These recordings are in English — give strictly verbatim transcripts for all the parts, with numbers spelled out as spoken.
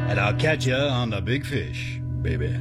And I'll catch you on the big fish, baby.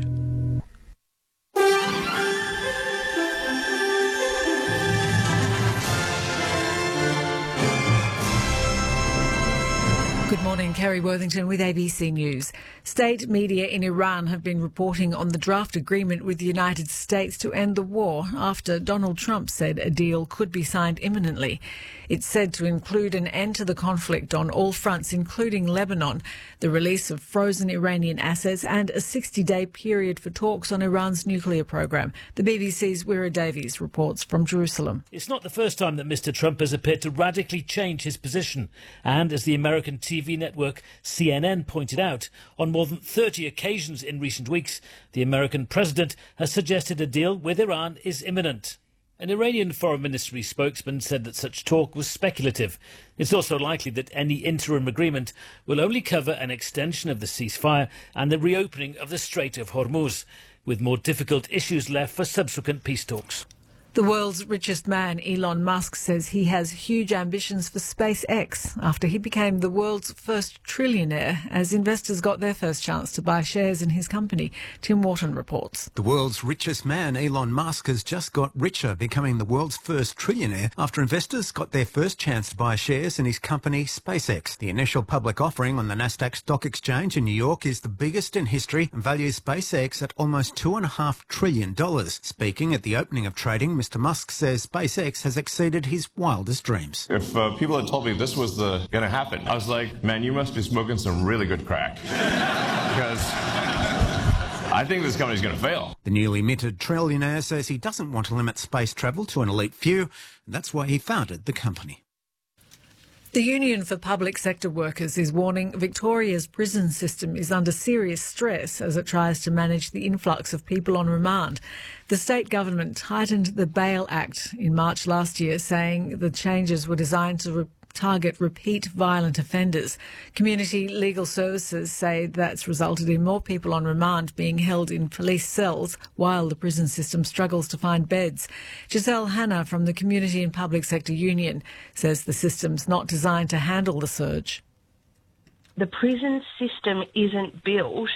Good morning, Kerry Worthington with A B C News. State media in Iran have been reporting on the draft agreement with the United States to end the war after Donald Trump said a deal could be signed imminently. It's said to include an end to the conflict on all fronts, including Lebanon, the release of frozen Iranian assets and a sixty-day period for talks on Iran's nuclear program. The B B C's Wira Davies reports from Jerusalem. It's not the first time that Mister Trump has appeared to radically change his position. And as the American T V network C N N pointed out, on more than thirty occasions in recent weeks, the American president has suggested a deal with Iran is imminent. An Iranian foreign ministry spokesman said that such talk was speculative. It's also likely that any interim agreement will only cover an extension of the ceasefire and the reopening of the Strait of Hormuz, with more difficult issues left for subsequent peace talks. The world's richest man, Elon Musk, says he has huge ambitions for SpaceX after he became the world's first trillionaire as investors got their first chance to buy shares in his company. Tim Wharton reports. The world's richest man, Elon Musk, has just got richer, becoming the world's first trillionaire after investors got their first chance to buy shares in his company SpaceX. The initial public offering on the Nasdaq Stock Exchange in New York is the biggest in history and values SpaceX at almost two and a half trillion dollars. Speaking at the opening of trading, Mister Musk says SpaceX has exceeded his wildest dreams. If uh, people had told me this was the going to happen, I was like, man, you must be smoking some really good crack. Because I think this company's going to fail. The newly minted trillionaire says he doesn't want to limit space travel to an elite few, and that's why he founded the company. The Union for Public Sector Workers is warning Victoria's prison system is under serious stress as it tries to manage the influx of people on remand. The state government tightened the Bail Act in March last year, saying the changes were designed to re- target repeat violent offenders. Community legal services say that's resulted in more people on remand being held in police cells while the prison system struggles to find beds. Giselle Hanna from the Community and Public Sector Union says the system's not designed to handle the surge. The prison system isn't built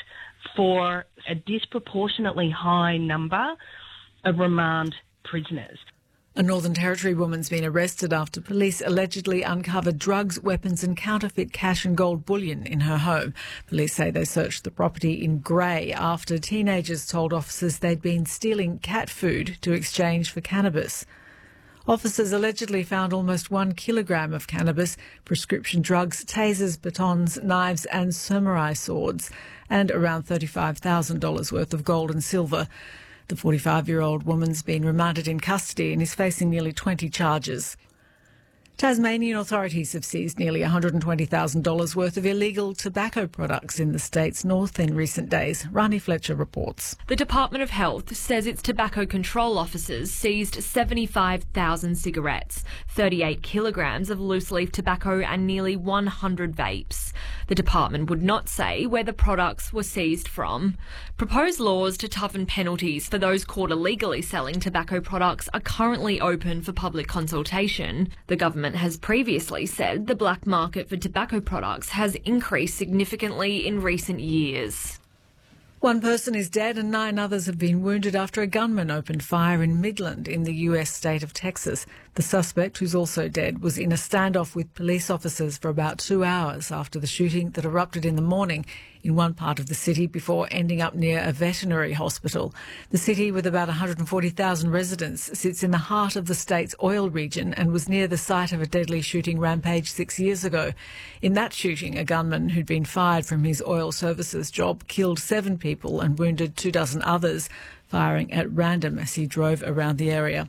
for a disproportionately high number of remand prisoners. A Northern Territory woman's been arrested after police allegedly uncovered drugs, weapons and counterfeit cash and gold bullion in her home. Police say they searched the property in Grey after teenagers told officers they'd been stealing cat food to exchange for cannabis. Officers allegedly found almost one kilogram of cannabis, prescription drugs, tasers, batons, knives and samurai swords, and around thirty-five thousand dollars worth of gold and silver. The forty-five-year-old woman's been remanded in custody and is facing nearly twenty charges. Tasmanian authorities have seized nearly one hundred twenty thousand dollars worth of illegal tobacco products in the state's north in recent days. Rani Fletcher reports. The Department of Health says its tobacco control officers seized seventy-five thousand cigarettes, thirty-eight kilograms of loose-leaf tobacco and nearly one hundred vapes. The department would not say where the products were seized from. Proposed laws to toughen penalties for those caught illegally selling tobacco products are currently open for public consultation. The government has previously said the black market for tobacco products has increased significantly in recent years. One person is dead and nine others have been wounded after a gunman opened fire in Midland in the U S state of Texas. The suspect, who's also dead, was in a standoff with police officers for about two hours after the shooting that erupted in the morning in one part of the city before ending up near a veterinary hospital. The city, with about one hundred forty thousand residents, sits in the heart of the state's oil region and was near the site of a deadly shooting rampage six years ago. In that shooting, a gunman who'd been fired from his oil services job killed seven people and wounded two dozen others, firing at random as he drove around the area.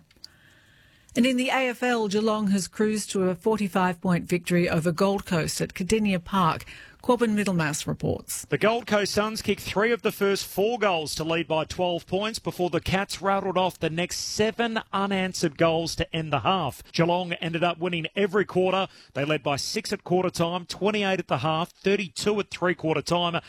And in the A F L, Geelong has cruised to a forty-five point victory over Gold Coast at Cardinia Park. Corbin Middlemass reports. The Gold Coast Suns kicked three of the first four goals to lead by twelve points before the Cats rattled off the next seven unanswered goals to end the half. Geelong ended up winning every quarter. They led by six at quarter time, twenty-eight at the half, thirty-two at three quarter time,